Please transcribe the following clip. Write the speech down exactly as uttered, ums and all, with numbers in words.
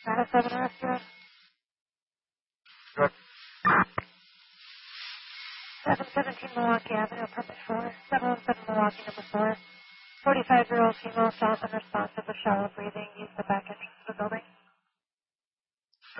Data seven arrested. Good. seven seventeen Milwaukee Avenue, apartment four. seven one seven Milwaukee, number four. forty-five-year-old female, soft and responsive with shallow breathing. Use the back entrance of the building.